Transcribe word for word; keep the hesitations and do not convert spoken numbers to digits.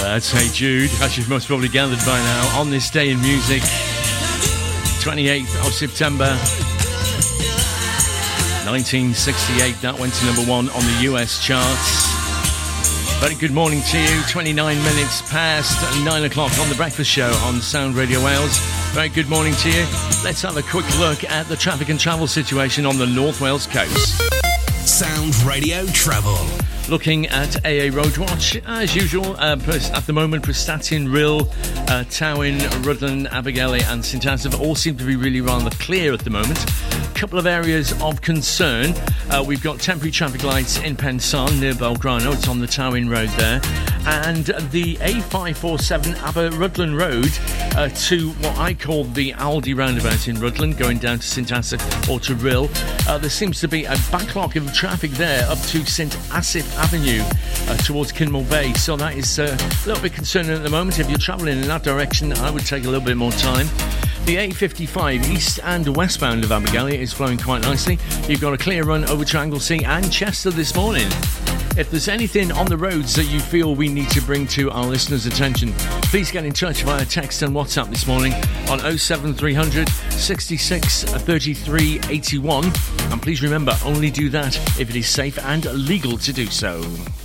That's Hey Jude, as you've most probably gathered by now, on this day in music, twenty-eighth of September, nineteen sixty-eight. That went to number one on the U S charts. Very good morning to you. twenty-nine minutes past nine o'clock on The Breakfast Show on Sound Radio Wales. Very good morning to you. Let's have a quick look at the traffic and travel situation on the North Wales coast. Sound Radio Travel. Looking at A A Road Watch, as usual, uh, at the moment, Prestatyn, Rhyl, uh, Tywyn, Rutland, Abergele and St Asaph all seem to be really rather clear at the moment. A couple of areas of concern. Uh, we've got temporary traffic lights in Pensarn near Belgrano. It's on the Tywyn Road there. And the A five forty-seven Aber Rutland Road uh, to what I call the Aldi roundabout in Rutland, going down to St Asaph or to Rhyl. Uh, there seems to be a backlog of traffic there up to St Asaph Avenue uh, towards Kinmore Bay, so that is uh, a little bit concerning at the moment. If you're travelling in that direction, I would take a little bit more time. The A fifty-five east and westbound of Abergele is flowing quite nicely. You've got a clear run over to Anglesey and Chester this morning. If there's anything on the roads that you feel we need to bring to our listeners' attention, please get in touch via text and WhatsApp this morning on oh seven three hundred, sixty-six, thirty-three, eighty-one. And please remember, only do that if it is safe and legal to do so.